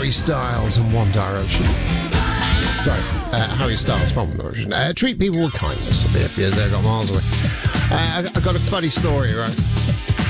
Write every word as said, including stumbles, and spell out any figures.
Harry Styles and One Direction. So, uh, Harry Styles from One Direction. Uh, treat people with kindness. I'll be up here, I got miles away. Uh, I, I got a funny story, right?